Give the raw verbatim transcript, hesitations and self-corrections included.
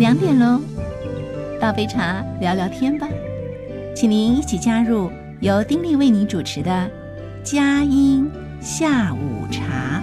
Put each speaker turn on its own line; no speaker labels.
两点喽，倒杯茶聊聊天吧，请您一起加入由丁莉为您主持的佳音下午茶。